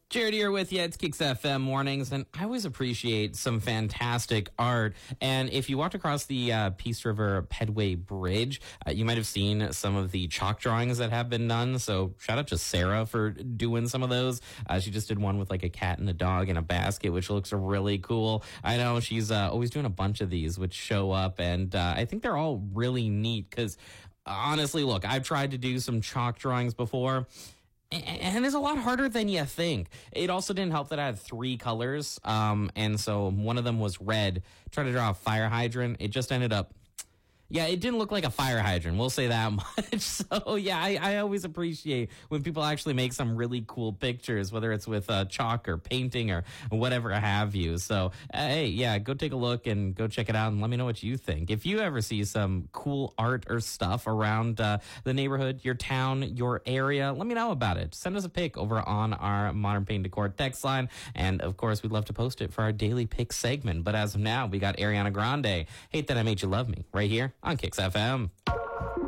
Jared here with you. It's Kicks FM mornings, and I always appreciate some fantastic art. And if you walked across the Peace River Pedway Bridge, you might have seen some of the chalk drawings that have been done. So shout out to Sarah for doing some of those. She just did one with like a cat and a dog in a basket, which looks really cool. I know she's always doing a bunch of these, which show up, and I think they're all really neat because honestly, look, I've tried to do some chalk drawings before. And it's a lot harder than you think. It also didn't help that I had 3 colors. And so one of them was red. Tried to draw a fire hydrant. It just ended up, yeah, it didn't look like a fire hydrant. We'll say that much. So, yeah, I always appreciate when people actually make some really cool pictures, whether it's with chalk or painting or whatever have you. So, hey, yeah, go take a look and go check it out and let me know what you think. If you ever see some cool art or stuff around the neighborhood, your town, your area, let me know about it. Send us a pic over on our Modern Paint Decor text line. And, of course, we'd love to post it for our daily pick segment. But as of now, we got Ariana Grande, Hate That I Made You Love Me, right here on Kicks FM.